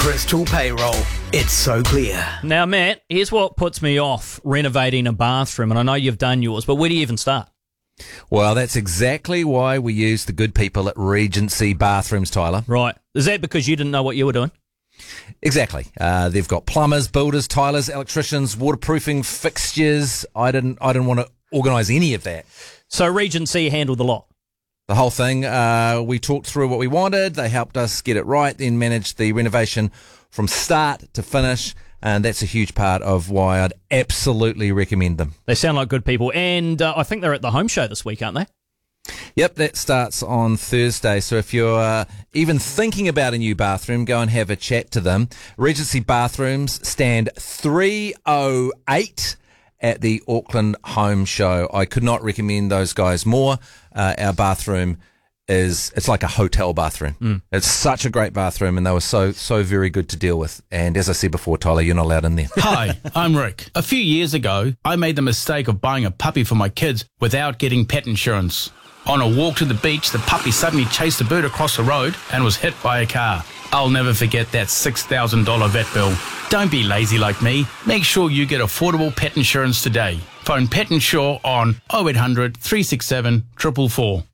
Bristol Payroll. It's so clear. Now, Matt, here's what puts me off renovating a bathroom, and I know you've done yours, but where do you even start? Well, that's exactly why we use the good people at Regency Bathrooms, Tyler. Right. Is that because you didn't know what you were doing? Exactly. They've got plumbers, builders, tilers, electricians, waterproofing fixtures. I didn't want to organise any of that. So Regency handled the lot? The whole thing. We talked through what we wanted. They helped us get it right, then managed the renovation from start to finish. And that's a huge part of why I'd absolutely recommend them. They sound like good people. And I think they're at the home show this week, aren't they? Yep, that starts on Thursday. So if you're even thinking about a new bathroom, go and have a chat to them. Regency Bathrooms stand 308 at the Auckland Home Show. I could not recommend those guys more. Our bathroom it's like a hotel bathroom. It's such a great bathroom, and they were so very good to deal with. And as I said before, Tyler, you're not allowed in there. Hi, I'm Rick. A few years ago, I made the mistake of buying a puppy for my kids without getting pet insurance. On a walk to the beach, the puppy suddenly chased a bird across the road and was hit by a car. I'll never forget that $6,000 vet bill. Don't be lazy like me. Make sure you get affordable pet insurance today. Phone Pet Insure on 0800 367 444.